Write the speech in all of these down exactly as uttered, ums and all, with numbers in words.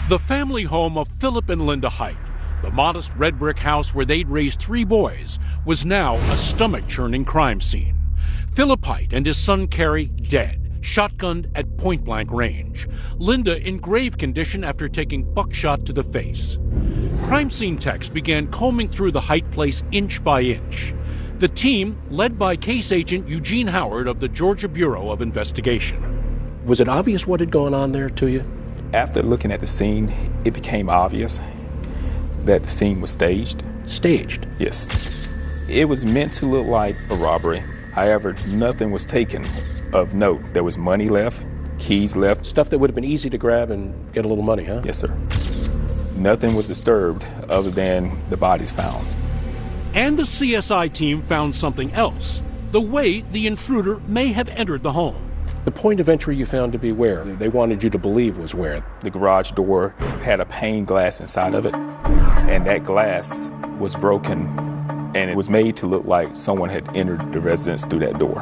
The family home of Philip and Linda Height, the modest red brick house where they'd raised three boys, was now a stomach-churning crime scene. Philip Height and his son Kerry dead, shotgunned at point-blank range. Linda in grave condition after taking buckshot to the face. Crime scene techs began combing through the Height place inch by inch. The team, led by case agent Eugene Howard of the Georgia Bureau of Investigation. Was it obvious what had gone on there to you? After looking at the scene, it became obvious that the scene was staged. Staged? Yes. It was meant to look like a robbery. However, nothing was taken of note. There was money left, keys left. Stuff that would have been easy to grab and get a little money, huh? Yes, sir. Nothing was disturbed other than the bodies found. And the C S I team found something else, the way the intruder may have entered the home. The point of entry you found to be where? They wanted you to believe was where? The garage door had a pane glass inside of it, and that glass was broken, and it was made to look like someone had entered the residence through that door.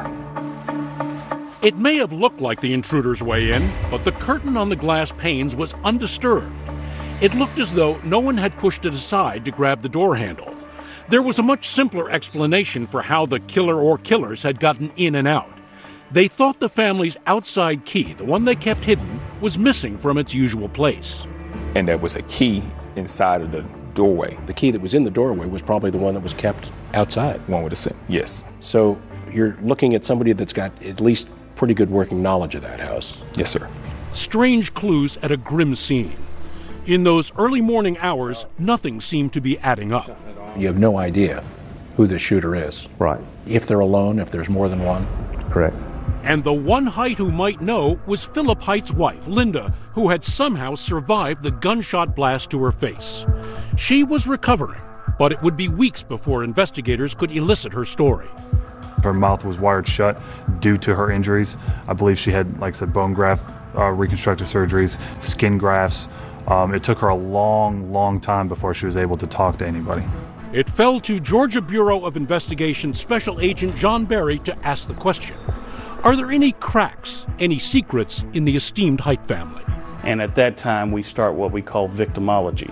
It may have looked like the intruder's way in, but the curtain on the glass panes was undisturbed. It looked as though no one had pushed it aside to grab the door handle. There was a much simpler explanation for how the killer or killers had gotten in and out. They thought the family's outside key, the one they kept hidden, was missing from its usual place. And there was a key inside of the doorway. The key that was in the doorway was probably the one that was kept outside. One would have said, yes. So you're looking at somebody that's got at least pretty good working knowledge of that house. Yes, sir. Strange clues at a grim scene. In those early morning hours, nothing seemed to be adding up. You have no idea who the shooter is. Right. If they're alone, if there's more than one. Correct. And the one Height who might know was Philip Height's wife, Linda, who had somehow survived the gunshot blast to her face. She was recovering, but it would be weeks before investigators could elicit her story. Her mouth was wired shut due to her injuries. I believe she had, like I said, bone graft uh, reconstructive surgeries, skin grafts. Um, it took her a long, long time before she was able to talk to anybody. It fell to Georgia Bureau of Investigation Special Agent John Berry to ask the question. Are there any cracks, any secrets in the esteemed Height family? And at that time, we start what we call victimology.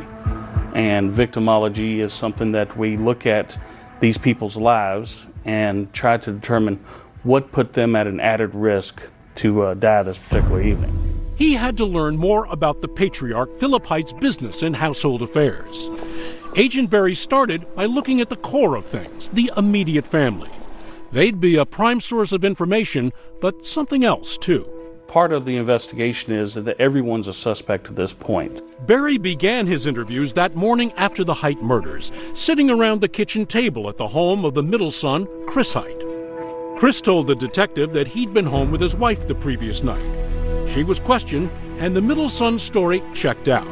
And victimology is something that we look at these people's lives and try to determine what put them at an added risk to uh, die this particular evening. He had to learn more about the patriarch Philip Height's business and household affairs. Agent Berry started by looking at the core of things, the immediate family. They'd be a prime source of information, but something else, too. Part of the investigation is that everyone's a suspect at this point. Berry began his interviews that morning after the Height murders, sitting around the kitchen table at the home of the middle son, Chris Height. Chris told the detective that he'd been home with his wife the previous night. She was questioned, and the middle son's story checked out.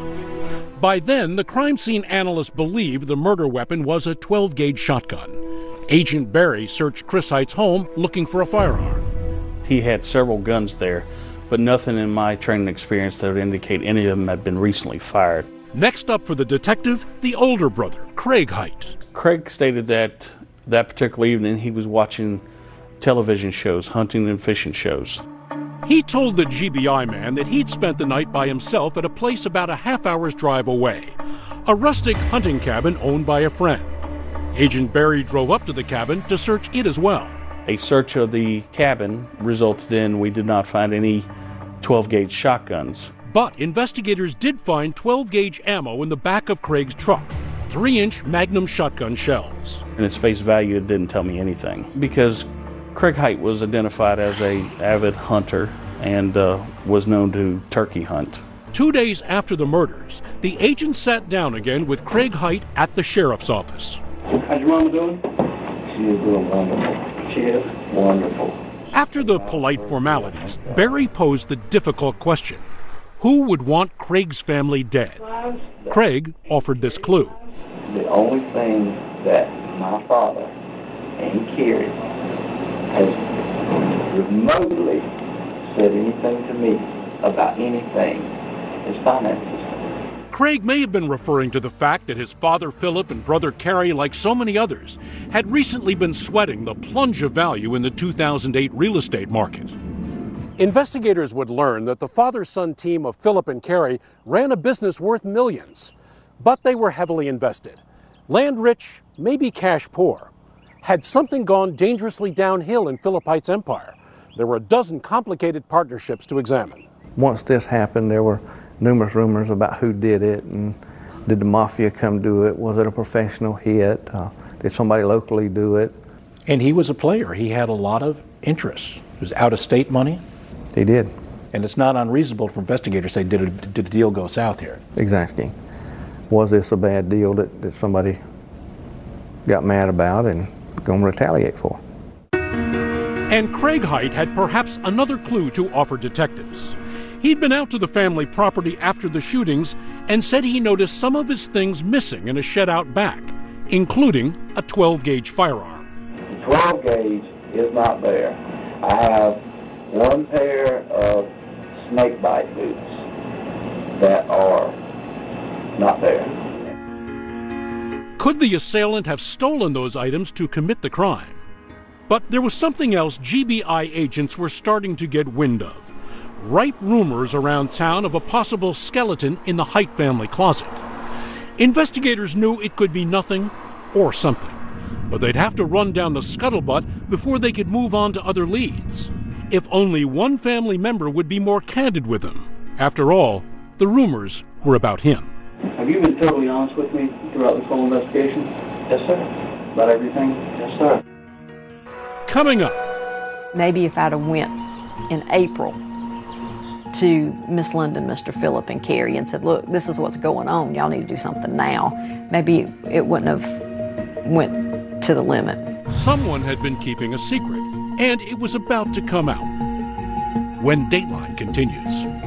By then, the crime scene analyst believed the murder weapon was a twelve gauge shotgun. Agent Berry searched Chris Height's home looking for a firearm. He had several guns there, but nothing in my training experience that would indicate any of them had been recently fired. Next up for the detective, the older brother, Craig Height. Craig stated that that particular evening he was watching television shows, hunting and fishing shows. He told the G B I man that he'd spent the night by himself at a place about a half hour's drive away, a rustic hunting cabin owned by a friend. Agent Berry drove up to the cabin to search it as well. A search of the cabin resulted in we did not find any twelve gauge shotguns. But investigators did find twelve gauge ammo in the back of Craig's truck, three inch Magnum shotgun shells. And its face value, it didn't tell me anything, because Craig Height was identified as an avid hunter and uh, was known to turkey hunt. Two days after the murders, the agent sat down again with Craig Height at the sheriff's office. How's your mama doing? She is doing wonderful. She is wonderful. After the polite formalities, Berry posed the difficult question. Who would want Craig's family dead? Craig offered this clue. The only thing that my father and Kerry has remotely said anything to me about anything is finances. Craig may have been referring to the fact that his father Philip and brother Kerry, like so many others, had recently been sweating the plunge of value in the two thousand eight real estate market. Investigators would learn that the father-son team of Philip and Carrie ran a business worth millions, but they were heavily invested. Land rich, maybe cash poor. Had something gone dangerously downhill in Philip Hite's empire? There were a dozen complicated partnerships to examine. Once this happened, there were numerous rumors about who did it, and did the mafia come do it? Was it a professional hit? Uh, did somebody locally do it? And he was a player. He had a lot of interests. It was out-of-state money. He did. And it's not unreasonable for investigators to say, did a, did a deal go south here? Exactly. Was this a bad deal that, that somebody got mad about and going to retaliate for? And Craig Hite had perhaps another clue to offer detectives. He'd been out to the family property after the shootings and said he noticed some of his things missing in a shed out back, including a twelve gauge firearm. The twelve gauge is not there. I have one pair of snakebite boots that are not there. Could the assailant have stolen those items to commit the crime? But there was something else G B I agents were starting to get wind of. Ripe rumors around town of a possible skeleton in the Hite family closet. Investigators knew it could be nothing or something, but they'd have to run down the scuttlebutt before they could move on to other leads. If only one family member would be more candid with them. After all, the rumors were about him. Have you been totally honest with me throughout this whole investigation? Yes, sir. About everything? Yes, sir. Coming up. Maybe if I'd have went in April to Miss Linda, Mister Philip, and Carrie and said, look, this is what's going on. Y'all need to do something now. Maybe it wouldn't have went to the limit. Someone had been keeping a secret, and it was about to come out. When Dateline continues.